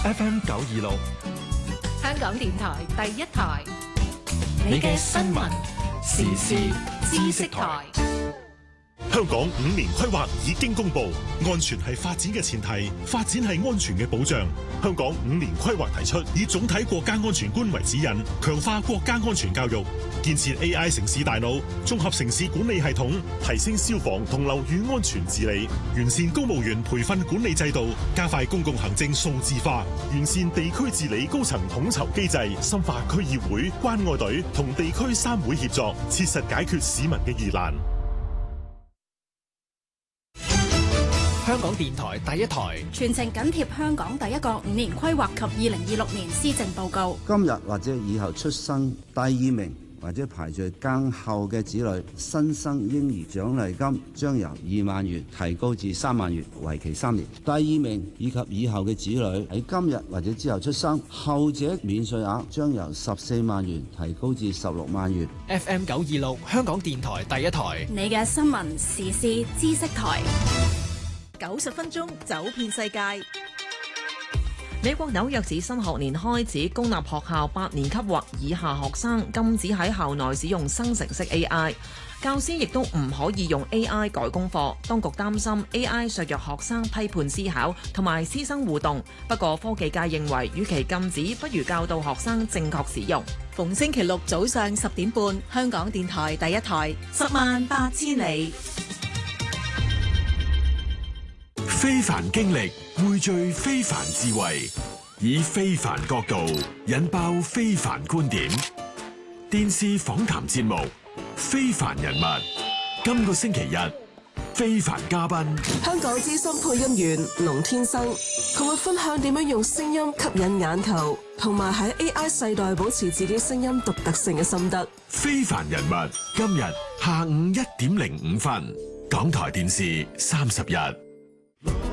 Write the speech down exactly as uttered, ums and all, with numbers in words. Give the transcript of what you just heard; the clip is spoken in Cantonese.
F M 九二六， 香港電台第一台， 你嘅新聞時事知識台。 香港五年規劃已經公布，安全係發展嘅前提，發展係安全嘅保障。香港五年規劃提出，以總體國家安全觀為指引，強化國家安全教育，建設 A I 城市大腦，綜合城市管理系統，提升消防同樓宇安全治理，完善公務員培訓管理制度，加快公共行政數字化，完善地區治理高層統籌機制，深化區議會、關愛隊同地區三會協作，切實解決市民嘅疑難。 香港電台第一台， 全程緊貼香港第一個五年規劃及二零二六年施政報告。 今日或者以後出生第二名或者排在更後嘅子女，新生嬰兒獎勵金將由二萬元提高至三萬元，為期三年。第二名以及以後嘅子女喺今日或者之後出生，後者免稅額將由十四萬元提高至十六萬元。 F M 九二六，香港電台第一台， 你嘅新聞時事知識台。 九十分鐘走遍世界。美國紐約市新學年開始，公立學校八年級或以下學生禁止喺校內使用生成式 A I， 教師亦都唔可以用 A I 改功課。當局擔心 A I 削弱學生批判思考同埋師生互動。不過科技界認為，與其禁止，不如教導學生正確使用。 逢星期六早上十點半，香港電台第一台，十萬八千里。 非凡經歷匯聚非凡智慧，以非凡角度引爆非凡觀點。電視訪談節目《非凡人物》，今個星期日非凡嘉賓香港資深配音員龍天生，佢會分享點樣用聲音吸引眼球，同埋喺 A I 世代保持自己聲音獨特性嘅心得。 非凡人物今日下午一點零五分，港台電視三十日。